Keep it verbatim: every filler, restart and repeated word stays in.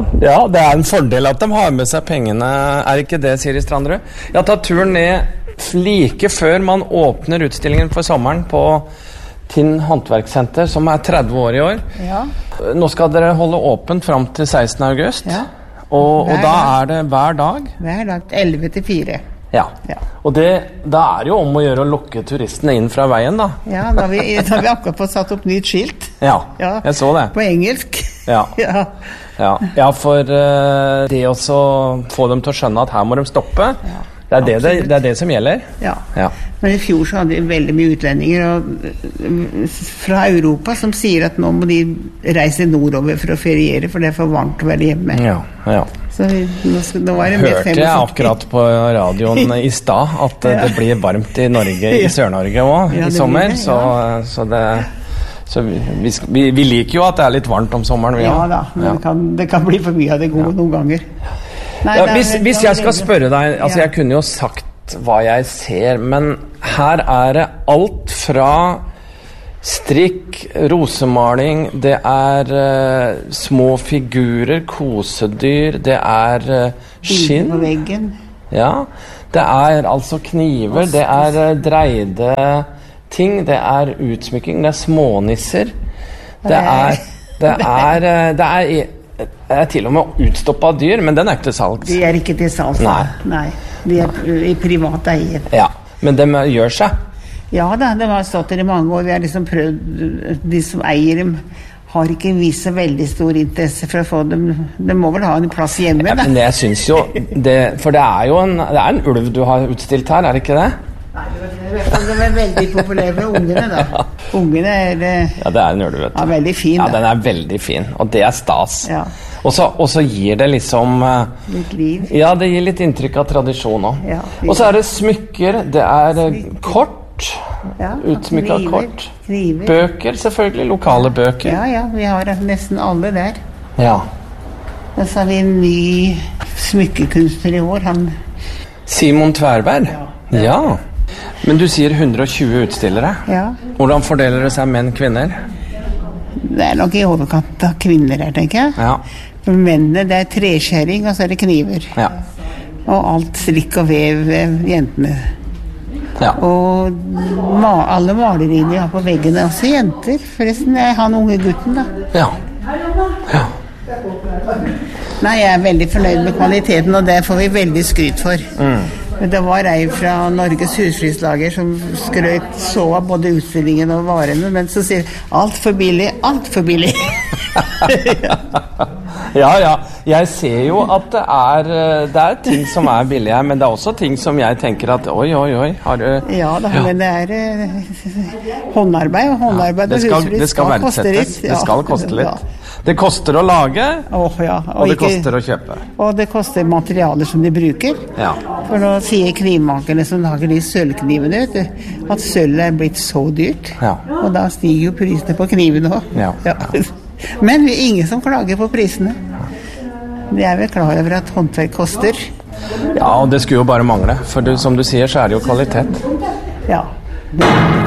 Ja, det er en fordel at de har med seg pengene. Er ikke det, Siri Strandrud? Jeg har tatt turen ned like før man åpner utstillingen for sommeren på Tinn Håndverkssenter, som er tretti år i år. Ja. Nå skal dere holde åpent frem til sekstende august. Ja. Og, og da er det hver dag? Hver dag, elleve til fire. Ja. Ja. Og det, da er det jo om å gjøre å lokke turistene inn fra veien, da. Ja, da har vi, da har vi akkurat fått satt opp nytt skilt. Ja, Ja. jeg så det. På engelsk. Ja. Ja. Ja, ja for uh, det også få dem til å skjønne at her må de stoppe, Ja, det, er det, det, det er det som gjelder. Ja. Ja. Men i fjor så hadde vi veldig mye utlendinger og, fra Europa som sier at nå må de reise nordover for å feriere, for det er for varmt å være hjemme. Ja, ja. Så vi, nå, skal, nå var det med Hørte jeg akkurat på radioen i stad at Ja. det blir varmt i Norge, i Sør-Norge også, Ja, i det sommer, blir det, så, ja. så det... Så vi, vi, vi liker jo at det er litt varmt om sommeren. Vi, Ja da, men ja. det, kan, det kan bli for mye av det gode noen ganger. Nei, Ja, det er- hvis, hvis jeg skal spørre deg, altså Ja. jeg kunne jo sagt hva jeg ser, men her er det alt fra strikk, rosemaling, det er uh, små figurer, kosedyr, det er uh, skinn. Bilder på veggen. Ja, det er altså kniver, det er uh, dreide ting, det er utsmykking, det er smånisser, det er, det er, uh, det er, det er til og med utstoppet dyr, men den er ikke til salgs. De er ikke til salgs. Nei. Nei. De er i privat eie. Ja, men de gjør seg. Ja da, det har stått der i mange år. Vi har liksom prøvd, de som eier dem har ikke vist så veldig stor interesse for å få dem. De må vel ha en plass hjemme, Ja, da. men jeg synes jo, det, for det er jo en, det er en ulv du har utstilt her, er det ikke det? Nei, det var, det var veldig populære med ungene, da. Ungene er eh, Ja, det er en ulv, vet du. ja, veldig fin, Ja, da. den er veldig fin, og det er stas. Ja. Og så, og så gir det liksom... eh, Litt liv. Ja, det gir litt inntrykk av tradisjon også. Ja, og så er det smykker, det er eh, kort, Ja, utsmykket kniver, kort. kniver. Bøker, selvfølgelig, lokale bøker. Ja, ja, vi har nesten alle der. Ja. Og så har vi en ny smykkekunstner i år, han... Simon Tverberg? Ja. Ja. Men du sier hundre og tjue utstillere. Ja, Hvordan fordeler det seg menn, kvinner? det er nok i overkant av kvinner her, tenker jeg. Ja. For mennene, det er treskjæring, og så er det kniver. Ja. Og alt strikk og vev, eh, jentene. Ja. Og ma alle maleriene vi har på veggene, også jenter. Forresten, det er han unge gutten, da. Ja. Ja. Nei, jeg er veldig fornøyd med kvaliteten, og det får vi veldig skryt for. Men det var ei fra Norges husflidslager som skrøt så av både utstillingen og varene, men så sier alt for billig, alt for billig. Ja, ja. Jeg ser jo at det er, eh, det er ting som er billige, men det er også ting som jeg tenker at oi, oi, oi, har du... Ja, da, Ja. men det er eh, håndarbeid, og håndarbeid Det og skal, husflid det skal koste verdsettes. litt. Det Ja. skal koste litt. Ja. Det koster å lage, Åh, ja. og det ikke- koster å kjøpe. Og det koster materialer som de bruker. Ja. For nå sier knivmakerne som lager de sølvknivene, vet du, at sølv er blitt så dyrt. Ja. Og da stiger jo prisene på knivene også. Ja. Men det er ingen som klager på prisene. De er vel klar over at håndverk koster. Ja, og det skulle jo bare mangle, for du, som du sier, så er det jo kvalitet. Ja.